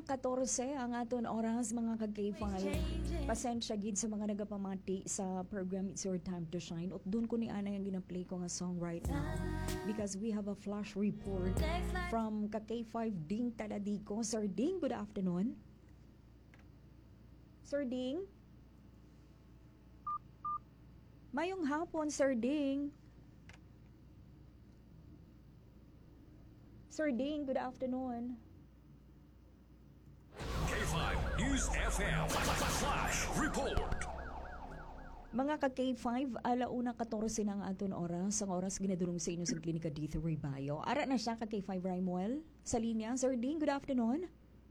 14 ang aton oras mga kag-K5. Pasensya gid sa mga nagapamati sa program It's Your Time to Shine. At doon ko ni Ana yung gina-play ko nga song right now because we have a flash report from ka-K5 Ding Taladico. Sir Ding, good afternoon. Sir Ding? Mayong hapon, Sir Ding. Sir Ding, good afternoon. K5 News FM Flash Report. Mga ka-K5, alauna 14 ng aton oras. Ang oras ginadulong sa inyo sa Klinika Dito Ribayo. Ara na siya ka-K5 Rimuel sa linya. Sir Ding, good afternoon.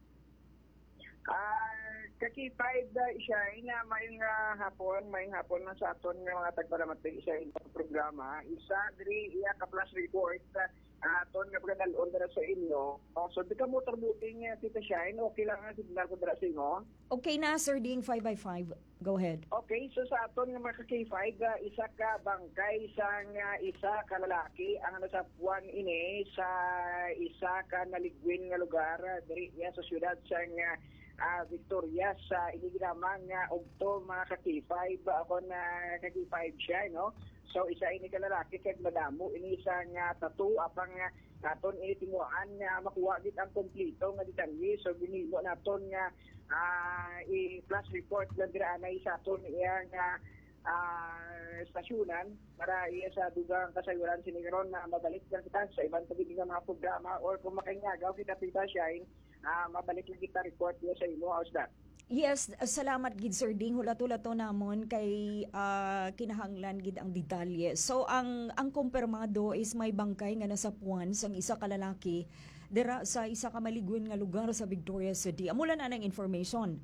Ka-K5 siya na mayong hapon na sa aton nga mga tagpalamatay siya sa programa. Isa diri iya ka-flash report aton nga pagdalon dira sa inyo. So di ka motor booting Tita Shine, okay lang ang signal ko dira sa inyo. Okay na, Sir Ding, 5x5. Go ahead. Okay, so sa aton nga mga K5, isa ka bangkay sang isa ka lalaki ang nasapuan ini sa isa ka naligwin nga lugar diri sa syudad sang Victoria sa iniginamang ugto mga K5 ako na K5 siya, no? So isa ini ka lalaki kay madamo ini isang tattoo apang naton ini timuan nga makuha gid ang kompleto nga detalye. So binimo naton nga i-flash report lang dira anay sa aton iyang stasyonan para iya sa dugang kasayuran sinigaron na mabalik lang kita sa ibang tabi nga mga programa or kung makingagaw kita Tita Shine, mabalik lang kita report niya sa imo. How's that? Yes, salamat gid Sir Ding. Hulato-lato namon kay kinahanglan gid ang detalye. So ang kumpirmado is may bangkay nga nasapuan sang isa ka lalaki dira sa isa ka maligwin nga lugar sa Victoria City. Amula na ng information.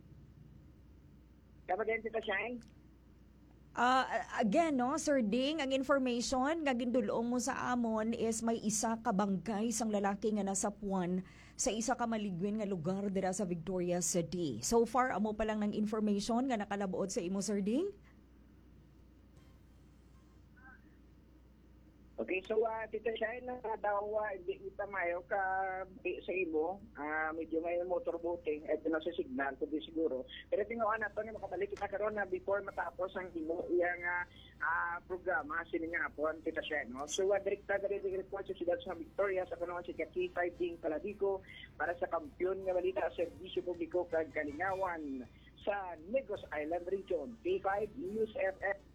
Kapag Tita Shine? Again, no, Sir Ding, ang information nga gindulong mo sa amon is may isa ka bangkay sang lalaki nga nasapuan sa isa ka maligwin nga lugar dira sa Victoria City. So far, amo pa lang ng information nga nakalabuod sa imo, Sir Ding? Okay, so Tita Shine, daw hindi kita mayo ka sa imo, medyo ngayon motor boating, ito na sa signal, kundi siguro. Pero tingnan na ito nga makabalik kita karon na before matapos ang imo iyang programa, sininga po ang Tita Shine. No? So, direkta ka rin report sa Siyudad sa Victoria sa panahon si K5 Ding Taladico para sa kampiyon nga balita sa Serbisyo Publiko kag Kalingawan sa Negros Island Region. K5 News FF